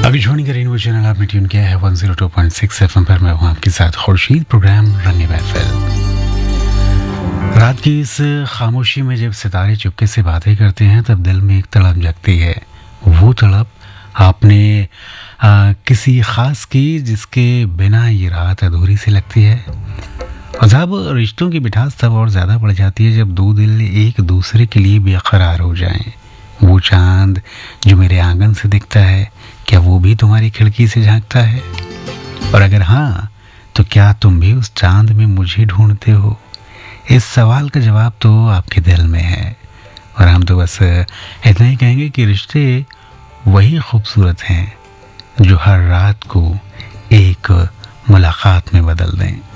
आकाशवाणी का rainbow channel आपने tune किया है 102.6 FM पर। मैं हूँ आपके साथ खुर्शीद। प्रोग्राम रंग महफिल। रात की इस खामोशी में जब सितारे चुपके से बातें करते हैं तब दिल में एक तड़प जगती है। वो तड़प आपने किसी खास की जिसके बिना ये रात अधूरी सी लगती है। और साहब, रिश्तों की मिठास तब और ज़्यादा बढ़ जाती है जब दो दिल एक दूसरे के लिए बेकरार हो जाएं। वो चांद जो मेरे आंगन से दिखता है, क्या वो भी तुम्हारी खिड़की से झांकता है? और अगर हाँ, तो क्या तुम भी उस चांद में मुझे ढूंढते हो? इस सवाल का जवाब तो आपके दिल में है। और हम तो बस इतना ही कहेंगे कि रिश्ते वही खूबसूरत हैं जो हर रात को एक मुलाकात में बदल दें।